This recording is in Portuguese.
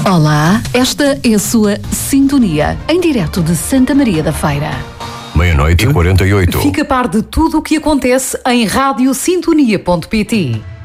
Olá, esta é a sua Sintonia, em direto de Santa Maria da Feira. 00:48. Fica a par de tudo o que acontece em radiosintonia.pt.